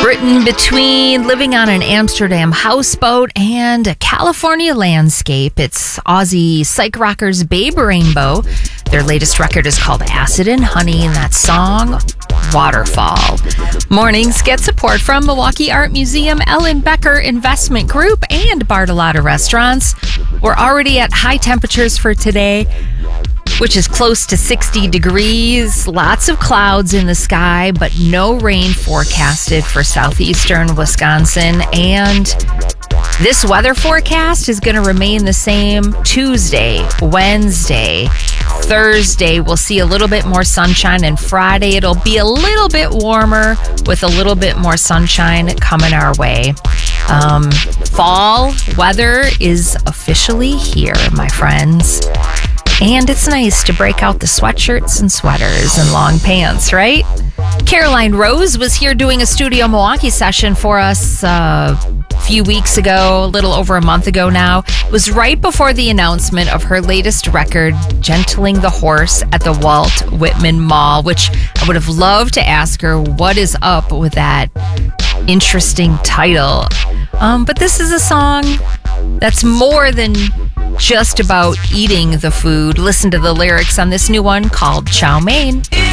Written between living on an Amsterdam houseboat and a California landscape, it's Aussie psych rockers Babe Rainbow. Their latest record is called Acid and Honey, and that song, Waterfall. Mornings get support from Milwaukee Art Museum, Ellen Becker Investment Group, and Bartolotta Restaurants. We're already at high temperatures for today, which is close to 60 degrees. Lots of clouds in the sky, but no rain forecasted for southeastern Wisconsin. And this weather forecast is going to remain the same Tuesday, Wednesday, Thursday. We'll see a little bit more sunshine, and Friday it'll be a little bit warmer with a little bit more sunshine coming our way. Fall weather is officially here, my friends. And it's nice to break out the sweatshirts and sweaters and long pants, right? Caroline Rose was here doing a Studio Milwaukee session for us a few weeks ago, a little over a month ago now. It was right before the announcement of her latest record, Gentling the Horse, at the Walt Whitman Mall, which I would have loved to ask her what is up with that interesting title. But this is a song that's more than just about eating the food. Listen to the lyrics on this new one called Chow Mein.